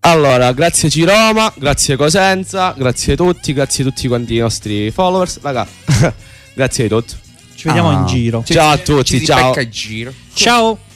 Allora, grazie Ciroma, grazie Cosenza, grazie a tutti quanti i nostri followers, raga. Grazie di tutto. Ci vediamo in giro. Ciao a tutti, ci ciao. in giro. Ciao.